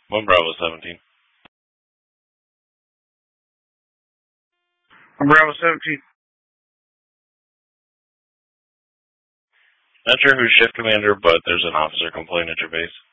One Bravo 17. One Bravo 17. Not sure who's shift commander, but there's an officer complaint at your base.